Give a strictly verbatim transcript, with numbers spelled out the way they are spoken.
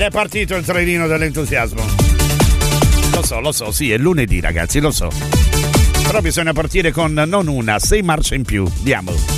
è partito il trenino dell'entusiasmo. Lo so, lo so, sì, è lunedì ragazzi, lo so. Però bisogna partire con non una, sei marce in più. Andiamo.